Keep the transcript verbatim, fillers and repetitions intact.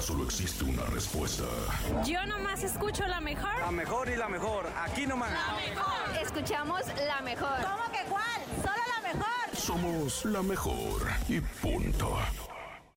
solo existe una respuesta. Yo nomás escucho la mejor. La mejor y la mejor, aquí nomás. La mejor. Escuchamos la mejor. ¿Cómo que cuál? Solo la mejor. Somos la mejor y punto.